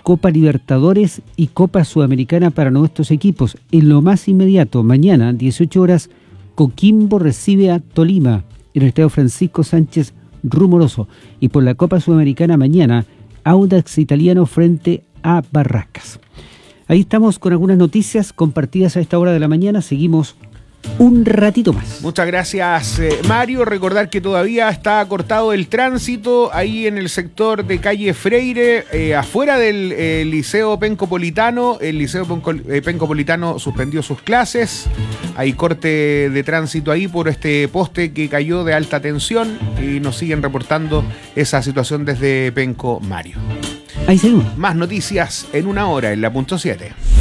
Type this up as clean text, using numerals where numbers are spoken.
Copa Libertadores y Copa Sudamericana para nuestros equipos. En lo más inmediato, mañana, 18 horas, Coquimbo recibe a Tolima en el estadio Francisco Sánchez Rumoroso. Y por la Copa Sudamericana mañana, Audax Italiano frente a Barracas. Ahí estamos con algunas noticias compartidas a esta hora de la mañana. Seguimos un ratito más. Muchas gracias, Mario. Recordar que todavía está cortado el tránsito ahí en el sector de calle Freire, afuera del Liceo Pencopolitano. El Liceo Pencopolitano suspendió sus clases. Hay corte de tránsito ahí por este poste que cayó de alta tensión y nos siguen reportando esa situación desde Penco, Mario. Ahí seguimos. Más noticias en una hora en la punto 7.